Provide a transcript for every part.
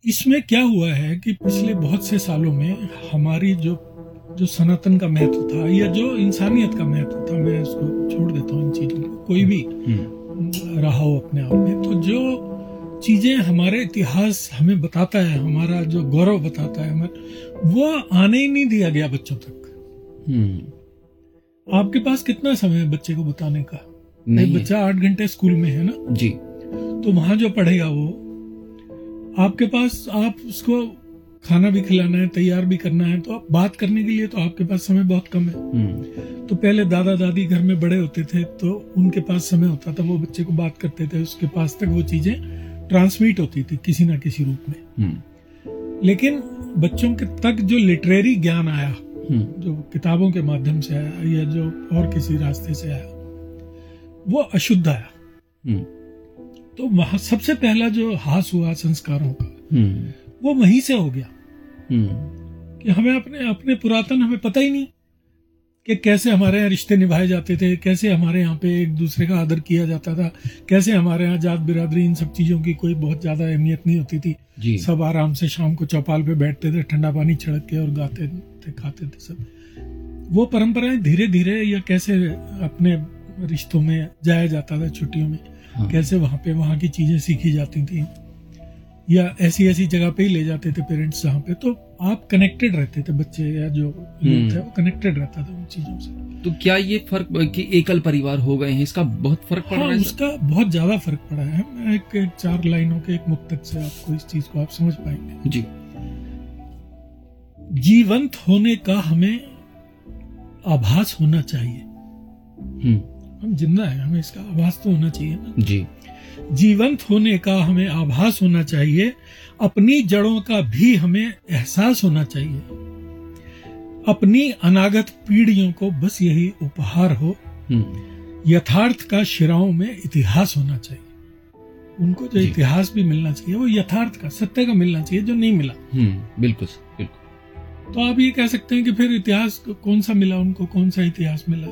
इसमें क्या हुआ है कि पिछले बहुत से सालों में हमारी जो जो सनातन का महत्व था या जो इंसानियत का महत्व था, मैं इसको छोड़ देता हूँ इन चीजों को, कोई भी रहा हो अपने आप में, तो जो चीजें हमारे इतिहास हमें बताता है, हमारा जो गौरव बताता है, वो आने ही नहीं दिया गया बच्चों तक। आपके पास कितना समय है बच्चे को बताने का? नहीं, बच्चा 8 घंटे स्कूल में है ना जी, तो वहां जो पढ़ेगा वो आपके पास, आप उसको खाना भी खिलाना है, तैयार भी करना है, तो आप बात करने के लिए तो आपके पास समय बहुत कम है। तो पहले दादा दादी घर में बड़े होते थे तो उनके पास समय होता था, वो बच्चे को बात करते थे, उसके पास तक वो चीजें ट्रांसमिट होती थी किसी ना किसी रूप में। लेकिन बच्चों के तक जो लिटरेरी ज्ञान आया, जो किताबों के माध्यम से आया या जो और किसी रास्ते से आया, वो अशुद्ध आया। तो वहां सबसे पहला जो हास हुआ संस्कारों का, वो वहीं से हो गया कि हमें अपने पुरातन हमें पता ही नहीं कि कैसे हमारे यहाँ रिश्ते निभाए जाते थे, कैसे हमारे यहाँ पे एक दूसरे का आदर किया जाता था, कैसे हमारे यहाँ जात बिरादरी इन सब चीजों की कोई बहुत ज्यादा अहमियत नहीं होती थी। सब आराम से शाम को चौपाल पे बैठते थे, ठंडा पानी छिड़क के और गाते थे, खाते थे सब। वो परंपराएं धीरे धीरे या कैसे अपने रिश्तों में जाया जाता था छुट्टियों में, कैसे वहां की चीजें सीखी जाती थी, या ऐसी जगह पे ही ले जाते थे पेरेंट्स जहाँ पे, तो आप कनेक्टेड रहते थे, बच्चे या जो लोग थे वो कनेक्टेड रहता था उन चीजों से। तो क्या ये फर्क कि एकल परिवार हो गए हैं, इसका बहुत फर्क पड़ रहा है? उसका बहुत ज्यादा फर्क पड़ा है। मैं एक 4 लाइनों के एक मुक्तक से आपको इस चीज को आप समझ पाएंगे जी। जीवंत होने का हमें आभास होना चाहिए। हम जिंदा है, हमें इसका आभास तो होना चाहिए ना जी। जीवंत होने का हमें आभास होना चाहिए, अपनी जड़ों का भी हमें एहसास होना चाहिए, अपनी अनागत पीढ़ियों को बस यही उपहार हो, यथार्थ का शिराओं में इतिहास होना चाहिए। उनको जो इतिहास भी मिलना चाहिए वो यथार्थ का, सत्य का मिलना चाहिए, जो नहीं मिला। बिल्कुल बिल्कुल। तो आप ये कह सकते हैं कि फिर इतिहास कौन सा मिला उनको, कौन सा इतिहास मिला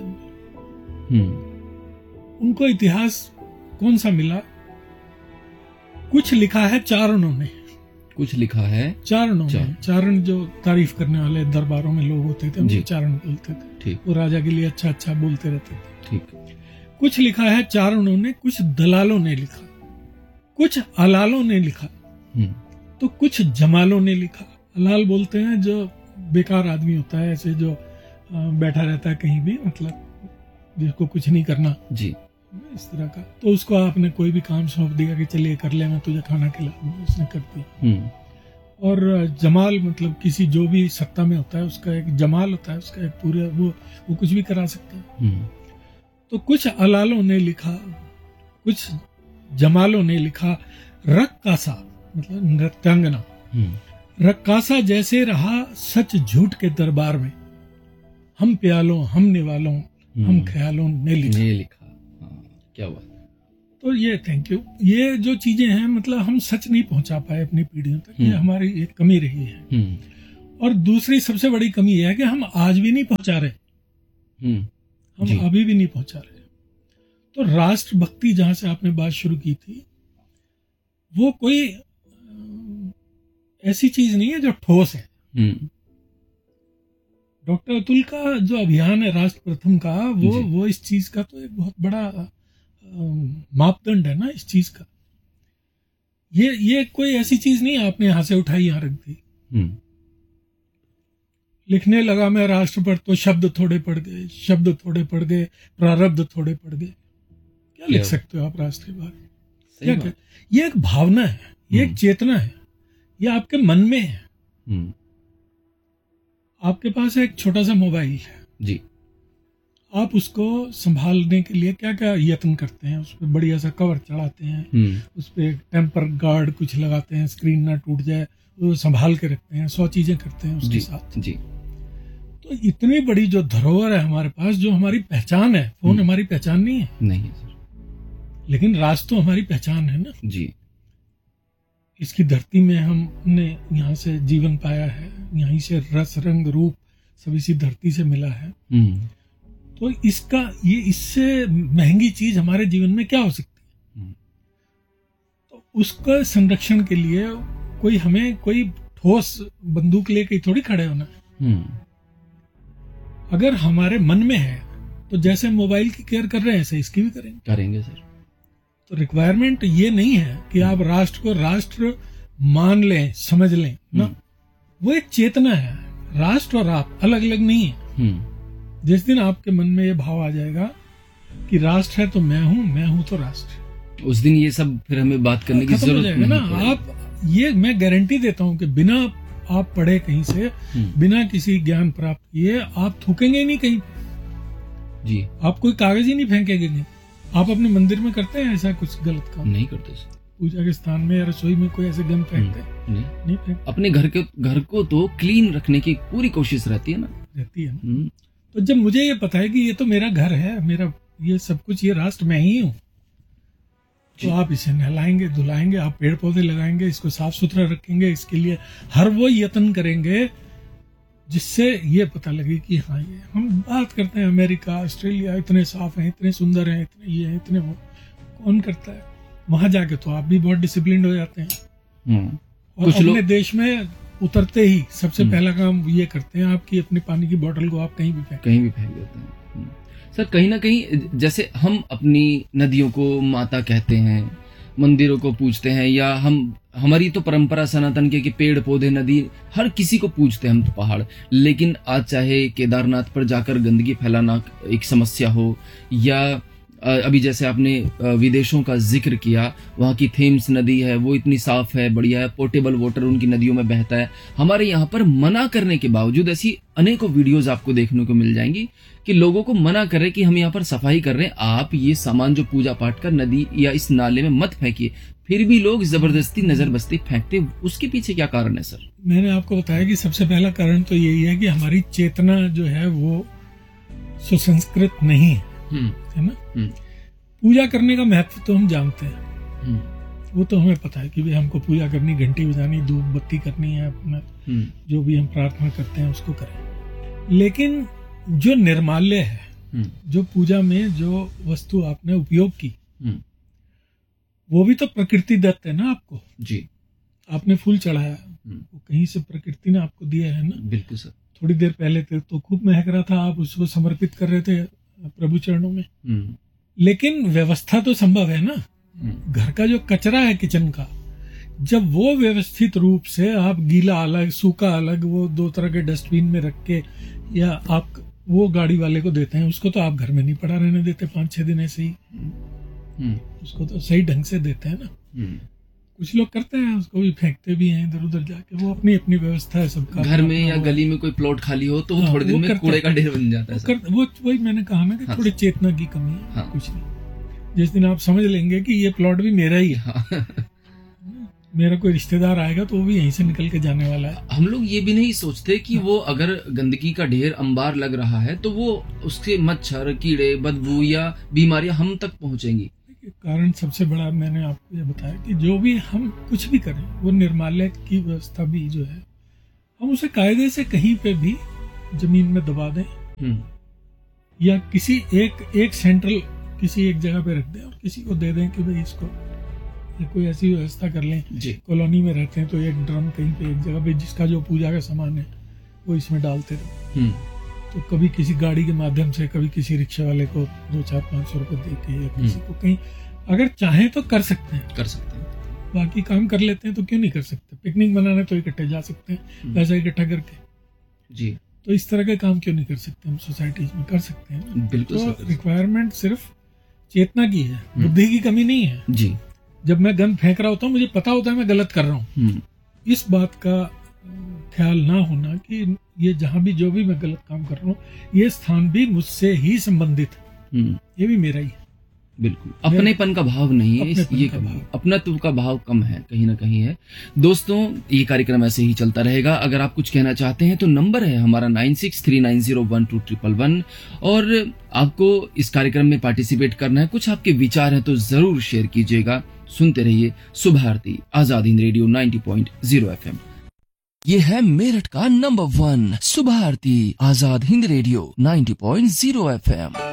उनको? इतिहास कौन सा मिला? कुछ लिखा है चारणों ने, कुछ लिखा है चारणों ने। चारण जो तारीफ करने वाले दरबारों में लोग होते थे, उनको चारण बोलते थे। वो राजा के लिए अच्छा अच्छा बोलते रहते थे। ठीक। कुछ लिखा है चारणों ने, कुछ दलालों ने लिखा, कुछ अलालों ने लिखा, तो कुछ जमालों ने लिखा। अलाल बोलते हैं जो बेकार आदमी होता है, ऐसे जो बैठा रहता है कहीं भी, मतलब जिसको कुछ नहीं करना जी, इस तरह का। तो उसको आपने कोई भी काम सौंप दिया कि चलिए कर ले, मैं तुझे खाना खिला, उसने कर दिया। और जमाल मतलब किसी जो भी सत्ता में होता है उसका एक जमाल होता है, उसका एक पूरा वो कुछ भी करा सकता है। तो कुछ अलालों ने लिखा, कुछ जमालों ने लिखा, रक्कासा मतलब नृत्यांगना, रक्कासा जैसे रहा सच झूठ के दरबार में, हम प्यालों हम निवालों हम ख्यालों ने लिखा। क्या हुआ? तो ये थैंक यू, ये जो चीजें हैं मतलब हम सच नहीं पहुंचा पाए अपनी पीढ़ियों तक, ये हमारी एक कमी रही है। और दूसरी सबसे बड़ी कमी यह है कि हम आज भी नहीं पहुंचा रहे, हम अभी भी नहीं पहुंचा रहे। तो राष्ट्रभक्ति जहां से आपने बात शुरू की थी, वो कोई ऐसी चीज नहीं है जो ठोस है। डॉक्टर अतुल का जो अभियान है राष्ट्र प्रथम का, वो इस चीज का तो एक बहुत बड़ा मापदंड है ना इस चीज का। ये कोई ऐसी चीज नहीं आपने यहां से उठाई यहां रख दी। लिखने लगा मैं राष्ट्र पर तो शब्द थोड़े पड़ गए, शब्द थोड़े पड़ गए, प्रारब्ध थोड़े पड़ गए। क्या लिख सकते हो आप राष्ट्र के बारे में? क्या? ये एक भावना है, ये एक चेतना है, ये आपके मन में है। आपके पास एक छोटा सा मोबाइल है जी, आप उसको संभालने के लिए क्या क्या यत्न करते हैं? उस पर बढ़िया सा कवर चढ़ाते हैं, उस पर टेम्पर गार्ड कुछ लगाते हैं, स्क्रीन ना टूट जाए, वो संभाल के रखते हैं, 100 चीजें करते हैं उसके साथ जी। तो इतनी बड़ी जो धरोहर है हमारे पास, जो हमारी पहचान है, फोन हमारी पहचान नहीं है। नहीं सर, लेकिन राज तो हमारी पहचान है ना जी। इसकी धरती में हमने यहाँ से जीवन पाया है, यहीं से रस रंग रूप सब इसी धरती से मिला है। तो इससे महंगी चीज हमारे जीवन में क्या हो सकती है? तो उसका संरक्षण के लिए कोई हमें कोई ठोस बंदूक लेके थोड़ी खड़े होना है। अगर हमारे मन में है तो जैसे मोबाइल की केयर कर रहे हैं ऐसे इसकी भी करेंगे सर। तो रिक्वायरमेंट ये नहीं है कि आप राष्ट्र को राष्ट्र मान लें, समझ लें ना, वो एक चेतना है। राष्ट्र और आप अलग अलग नहीं है। जिस दिन आपके मन में ये भाव आ जाएगा कि राष्ट्र है तो मैं हूं तो राष्ट्र, उस दिन ये सब फिर हमें बात करने की जरूरत नहीं ना। आप ये मैं गारंटी देता हूं कि बिना आप पढ़े कहीं से, बिना किसी ज्ञान प्राप्त किए आप थूकेंगे ही नहीं कहीं जी। आप कोई कागज ही नहीं फेंकेंगे। आप अपने मंदिर में करते हैं ऐसा कुछ गलत काम? नहीं करते। पूजा के स्थान में या रसोई में कोई ऐसे गन फेंकते हैं? नहीं फेंकते। अपने घर को तो क्लीन रखने की पूरी कोशिश रहती है ना। तो जब मुझे ये पता है कि ये तो मेरा घर है, मेरा ये सब कुछ, ये राष्ट्र मैं ही हूँ, तो आप इसे नहलाएंगे, धुलाएंगे, आप पेड़ पौधे लगाएंगे, इसको साफ सुथरा रखेंगे, इसके लिए हर वो यत्न करेंगे जिससे ये पता लगे कि हाँ, ये हम बात करते हैं अमेरिका, ऑस्ट्रेलिया इतने साफ हैं, इतने सुंदर हैं, इतने ये हैं, इतने वो, कौन करता है? वहां जाके तो आप भी बहुत डिसिप्लिन हो जाते हैं। और कुछ अपने देश में उतरते ही सबसे पहला काम ये करते हैं आपकी अपनी पानी की बोतल को आप कहीं भी फेंक देते हैं। सर कहीं ना कहीं जैसे हम अपनी नदियों को माता कहते हैं, मंदिरों को पूजते हैं, या हमारी तो परंपरा सनातन के कि पेड़ पौधे नदी हर किसी को पूजते हैं हम तो पहाड़, लेकिन आज चाहे केदारनाथ पर जाकर गंदगी फैलाना एक समस्या हो, या अभी जैसे आपने विदेशों का जिक्र किया, वहाँ की थेम्स नदी है वो इतनी साफ है, बढ़िया है, पोर्टेबल वाटर उनकी नदियों में बहता है। हमारे यहाँ पर मना करने के बावजूद ऐसी अनेकों वीडियोस आपको देखने को मिल जाएंगी कि लोगों को मना कर रहे कि हम यहाँ पर सफाई कर रहे हैं, आप ये सामान जो पूजा पाठ का नदी या इस नाले में मत फेंकिए, फिर भी लोग जबरदस्ती नजरबस्ती फेंकते। उसके पीछे क्या कारण है सर? मैंने आपको बताया कि सबसे पहला कारण तो यही है कि हमारी चेतना जो है वो सुसंस्कृत नहीं है ना। पूजा करने का महत्व तो हम जानते हैं, वो तो हमें पता है कि भाई हमको पूजा करनी, घंटी बजानी, धूप बत्ती करनी है, अपना जो भी हम प्रार्थना करते हैं उसको करें। लेकिन जो निर्माल्य है, जो पूजा में जो वस्तु आपने उपयोग की, वो भी तो प्रकृति दत्त है ना आपको जी। आपने फूल चढ़ाया, वो कहीं से प्रकृति ने आपको दिया है ना। बिल्कुल सर। थोड़ी देर पहले तो खूब महक रहा था, आप उसको समर्पित कर रहे थे प्रभु चरणों में। लेकिन व्यवस्था तो संभव है ना। घर का जो कचरा है किचन का, जब वो व्यवस्थित रूप से आप गीला अलग सूखा अलग वो दो तरह के डस्टबिन में रख के, या आप वो गाड़ी वाले को देते हैं, उसको तो आप घर में नहीं पड़ा रहने देते 5-6 दिन ऐसे ही, उसको तो सही ढंग से देते हैं ना। कुछ लोग करते हैं उसको भी फेंकते भी हैं इधर उधर जाके, वो अपनी अपनी व्यवस्था है सबका। घर में या गली में कोई प्लॉट खाली हो तो वो थोड़े दिन में कूड़े का ढेर बन जाता है। वो वही मैंने कहा ना कि थोड़ी चेतना की कमी है, कुछ नहीं। जिस दिन आप समझ लेंगे कि ये प्लॉट भी मेरा ही है, मेरा कोई रिश्तेदार आएगा तो वो भी यहीं से निकल के जाने वाला है। हम लोग ये भी नहीं सोचते कि वो अगर गंदगी का ढेर अंबार लग रहा है तो वो उसके मच्छर, कीड़े, बदबू या बीमारियां हम तक पहुंचेंगी। कारण सबसे बड़ा मैंने आपको ये बताया कि जो भी हम कुछ भी करें, वो निर्माल्य की व्यवस्था भी जो है, हम उसे कायदे से कहीं पे भी जमीन में दबा दें, या किसी एक सेंट्रल किसी एक जगह पे रख दें और किसी को दे दें कि भाई इसको, या कोई ऐसी व्यवस्था कर लें। कॉलोनी में रहते हैं तो एक ड्रम कहीं पे एक जगह पे जिसका जो पूजा का सामान है वो इसमें डालते रहे। तो कभी किसी गाड़ी के माध्यम से, कभी किसी रिक्शा वाले को 200-400-500 रुपए दे के, या किसी को कहीं, अगर चाहें तो कर सकते हैं। बाकी काम कर लेते हैं तो क्यों नहीं कर सकते? पिकनिक मनाने तो इकट्ठे जा सकते हैं, पैसा इकट्ठा करके जी। तो इस तरह के काम क्यों नहीं कर सकते? हम सोसाइटीज में कर सकते हैं। बिल्कुल। तो रिक्वायरमेंट सिर्फ चेतना की है, बुद्धि की कमी नहीं है जी। जब मैं गंद फेंक रहा होता हूँ, मुझे पता होता है मैं गलत कर रहा हूँ, इस बात का ख्याल ना होना कि ये जहां भी जो भी मैं गलत काम कर रहा हूँ, ये स्थान भी मुझसे ही संबंधित है, ये भी मेरा ही है। बिल्कुल, अपनेपन का भाव नहीं है, ये अपनत्व का भाव कम है, कहीं ना कहीं है। दोस्तों, ये कार्यक्रम ऐसे ही चलता रहेगा। अगर आप कुछ कहना चाहते हैं तो नंबर है हमारा 9639012111, और आपको इस कार्यक्रम में पार्टिसिपेट करना है, कुछ आपके विचार हैं तो जरूर शेयर कीजिएगा। सुनते रहिए सुबह आरती, आजाद हिंद रेडियो 90.0 FM। ये है मेरठ का नंबर 1 सुबह आरती, आजाद हिंद रेडियो 90.0 FM।